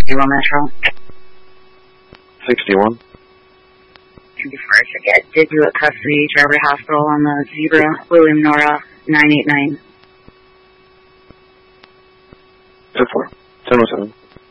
61 Metro. 61. Before I forget, did you at custody, Traverse Hospital on the Zebra, William Nora, 989. 10-4. 10-07.